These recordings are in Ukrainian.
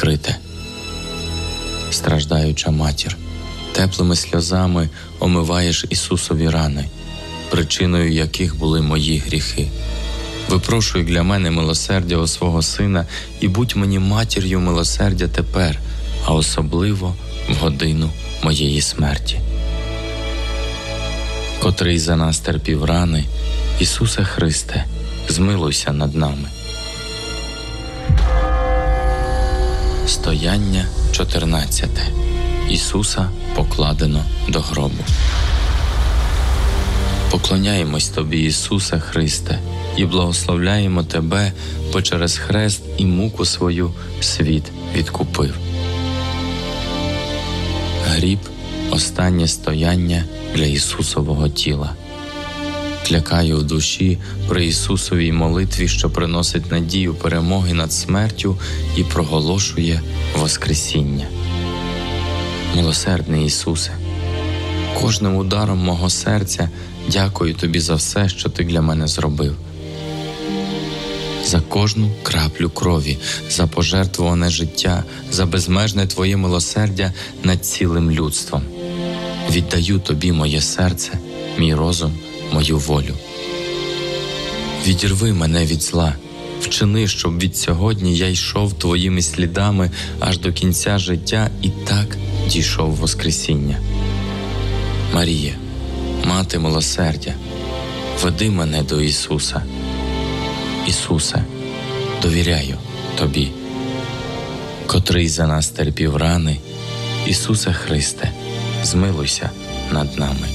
відкрите. Страждаюча матір, теплими сльозами омиваєш Ісусові рани, причиною яких були мої гріхи. Випрошуй для мене милосердя у свого Сина і будь мені матір'ю милосердя тепер, а особливо в годину моєї смерті. Котрий за нас терпів рани, Ісусе Христе, змилуйся над нами. Стояння 14. Ісуса покладено до гробу. Поклоняємось Тобі, Ісусе Христе, і благословляємо Тебе, бо через хрест і муку свою світ відкупив. Гріб – останнє стояння для Ісусового тіла. Клякаю в душі при Ісусовій молитві, що приносить надію перемоги над смертю і проголошує Воскресіння. Милосердний Ісусе, кожним ударом мого серця дякую Тобі за все, що Ти для мене зробив. За кожну краплю крові, за пожертвуване життя, за безмежне Твоє милосердя над цілим людством. Віддаю Тобі моє серце, мій розум, мою волю. Відірви мене від зла, вчини, щоб від сьогодні я йшов Твоїми слідами аж до кінця життя і так дійшов Воскресіння. Марія, Мати милосердя, веди мене до Ісуса. Ісусе, довіряю Тобі, котрий за нас терпів рани, Ісусе Христе, змилуйся над нами.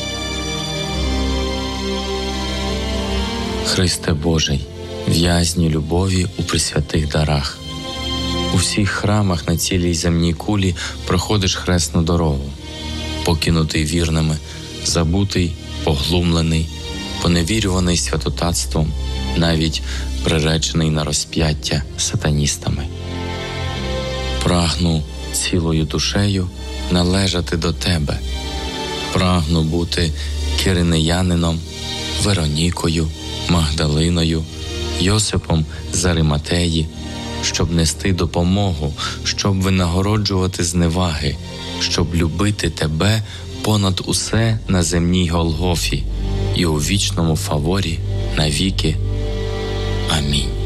Христе Божий, в'язню любові у пресвятих дарах. У всіх храмах на цілій земній кулі проходиш хресну дорогу, покинутий вірними, забутий, поглумлений, поневірюваний святотатством, навіть приречений на розп'яття сатаністами. Прагну цілою душею належати до Тебе. Прагну бути киринеянином, Веронікою, Магдалиною, Йосипом з Ариматеї, щоб нести допомогу, щоб винагороджувати зневаги, щоб любити Тебе понад усе на земній Голгофі і у вічному фаворі навіки. Амінь.